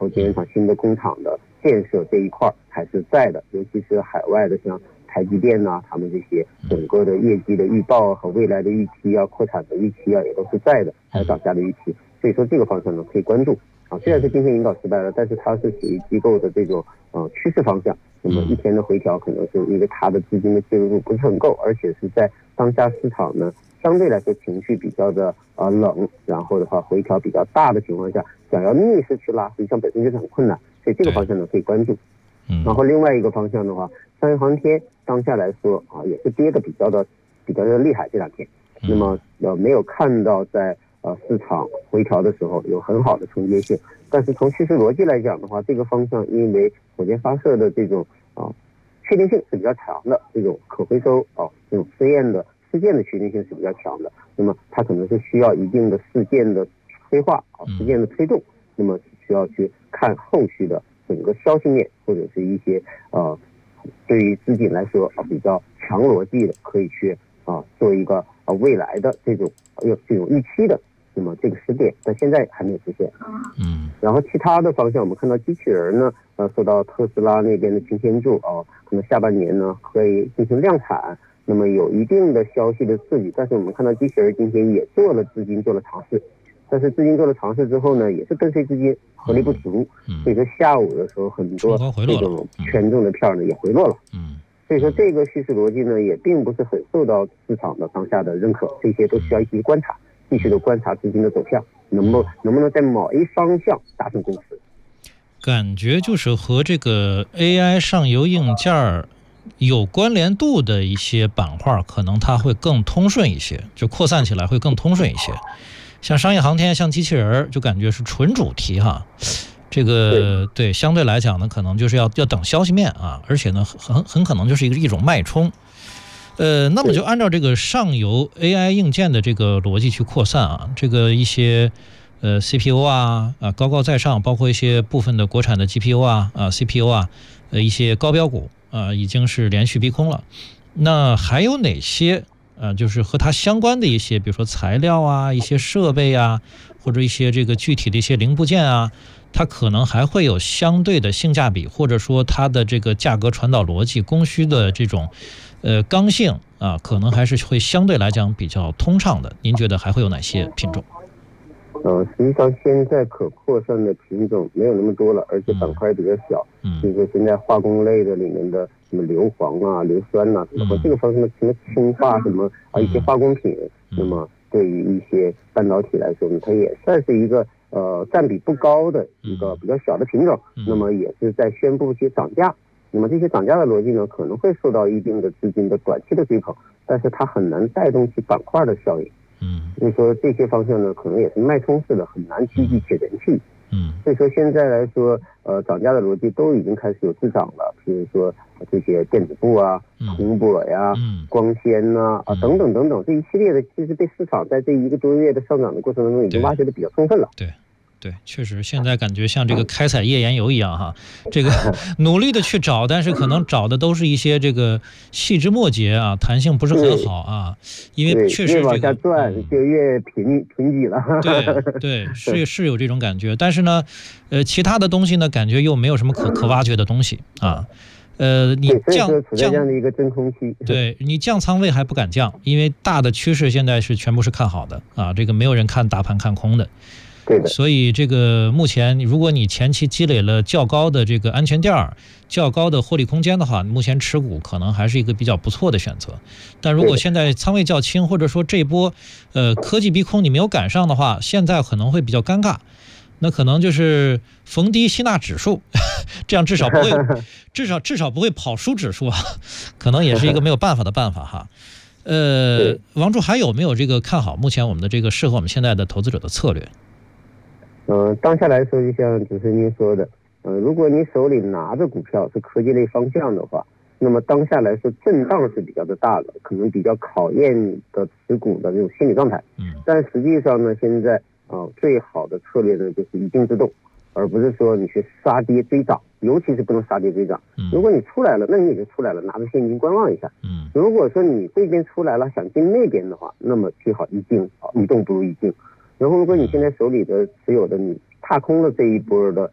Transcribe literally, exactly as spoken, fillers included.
后晶圆厂新的工厂的建设这一块还是在的，尤其是海外的像台积电呐、啊，他们这些整个的业绩的预报和未来的预期啊、扩产的预期啊，也都是在的，还有涨价的预期。所以说这个方向呢可以关注啊。虽然是今天引导失败了，但是它是属于机构的这种呃趋势方向。那么一天的回调可能是因为它的资金的介入度不是很够，而且是在当下市场呢相对来说情绪比较的呃冷，然后的话回调比较大的情况下，想要逆势去拉，实际上本身就是很困难，所以这个方向呢可以关注。然后另外一个方向的话，商业航天当下来说啊也是跌的比较的比较的厉害这两天，那么呃没有看到在呃市场回调的时候有很好的承接性，但是从趋势逻辑来讲的话，这个方向因为火箭发射的这种啊确定性是比较强的，这种可回收啊这种试验的事件的确定性是比较强的，那么它可能是需要一定的事件的催化啊事件的推动，那么需要去看后续的整个消息面或者是一些呃对于资金来说啊比较强逻辑的，可以去啊做一个啊未来的这种有这种预期的，那么这个时点但现在还没有实现。嗯，然后其他的方向我们看到机器人呢，呃受到特斯拉那边的擎天柱啊，可能下半年呢可以进行量产，那么有一定的消息的刺激，但是我们看到机器人今天也做了资金做了尝试。但是资金做了尝试之后呢，也是跟随资金合力不足，所以说下午的时候很多这种权重的票呢也回落了。嗯，所以说这个叙事逻辑呢也并不是很受到市场的当下的认可，这些都需要一起观察，继续的观察资金的走向，能不能不能在某一方向达成共识。 感觉就是和这个 A I 上游硬件有关联度的一些板块，可能它会更通顺一些，就扩散起来会更通顺一些。像商业航天，像机器人，就感觉是纯主题哈。这个 对, 对，相对来讲呢，可能就是要要等消息面啊，而且呢，很很可能就是一个一种脉冲。呃，那么就按照这个上游 A I 硬件的这个逻辑去扩散啊，这个一些呃 C P U 啊啊高高在上，包括一些部分的国产的 G P U 啊啊 C P U 啊，呃一些高标股啊已经是连续逼空了。那还有哪些？呃，就是和它相关的一些，比如说材料啊、一些设备啊，或者一些这个具体的一些零部件啊，它可能还会有相对的性价比，或者说它的这个价格传导逻辑、供需的这种呃刚性啊，可能还是会相对来讲比较通畅的。您觉得还会有哪些品种？ 呃，实际上现在可扩散的品种没有那么多了，而且板块比较小。嗯，比如说现在化工类的里面的什么硫磺啊、硫酸呐、啊，什么这个方面的什么氢化什么啊一些化工品，那么对于一些半导体来说呢，它也算是一个呃占比不高的一个比较小的品种。那么也是在宣布一些涨价，那么这些涨价的逻辑呢，可能会受到一定的资金的短期的追捧，但是它很难带动起板块的效应。嗯，所以说这些方向呢，可能也是脉冲式的，很难积聚起人气。嗯，所以说现在来说，呃，涨价的逻辑都已经开始有滞涨了，比如说这些电子布啊、铜箔呀、嗯、光纤呐 啊, 啊等等等等这一系列的，其实被市场在这一个多月的上涨的过程当中已经挖掘的比较充分了。 对。对，确实，现在感觉像这个开采页岩油一样哈，这个努力的去找，但是可能找的都是一些这个细枝末节啊，弹性不是很好啊，因为确实这个越往下转就越贫贫瘠了。 对对，是是有这种感觉，但是呢，呃，其他的东西呢，感觉又没有什么可可挖掘的东西啊。呃，你降降这样的一个真空期， 对你降仓位还不敢降，因为大的趋势现在是全部是看好的啊，这个没有人看大盘看空的。 对的， 所以这个目前，如果你前期积累了较高的这个安全垫儿、较高的获利空间的话，目前持股可能还是一个比较不错的选择。但如果现在仓位较轻，或者说这波呃科技逼空你没有赶上的话，现在可能会比较尴尬。那可能就是逢低吸纳指数，这样至少不会，至少至少不会跑输指数啊，可能也是一个没有办法的办法哈。呃，王柱还有没有这个看好目前我们的这个适合我们现在的投资者的策略？ 呃，当下来说，就像主持人您说的，呃，如果你手里拿着股票是科技类方向的话，那么当下来说震荡是比较的大的，可能比较考验你的持股的这种心理状态。嗯，但实际上呢，现在啊、呃，最好的策略呢就是一静制动，而不是说你去杀跌追涨，尤其是不能杀跌追涨。嗯，如果你出来了，那你也就出来了，拿着现金观望一下。嗯，如果说你这边出来了，想进那边的话，那么最好一静啊，一动不如一静。然后，如果你现在手里的持有的你踏空了这一波的